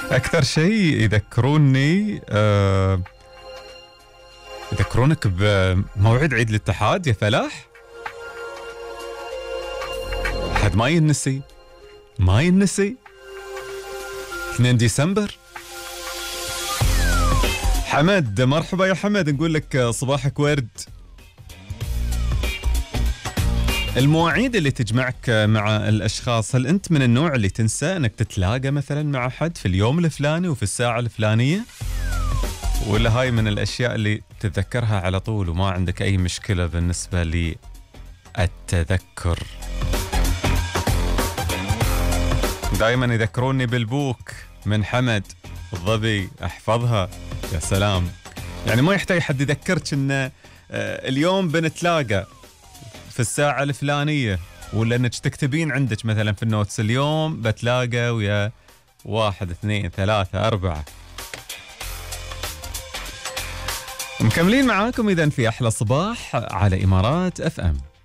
أكثر شيء يذكرونك بموعد عيد الاتحاد يا فلاح. حد ما ينسي 2 ديسمبر. حمد، مرحبا يا حمد، نقول لك صباحك ورد. المواعيد اللي تجمعك مع الأشخاص، هل أنت من النوع اللي تنسى أنك تتلاقى مثلا مع حد في اليوم الفلاني وفي الساعة الفلانية، ولا هاي من الأشياء اللي تتذكرها على طول وما عندك أي مشكلة بالنسبة للتذكر؟ دائما يذكروني بالبوك من حمد الضبي، أحفظها. يا سلام، يعني ما يحتاج حد يذكرك أن اليوم بنتلاقى في الساعة الفلانية، ولا أنك تكتبين عندك مثلا في النوتس اليوم بتلاقى ويا 1 2 3 4. مكملين معاكم إذن في أحلى صباح على إمارات FM.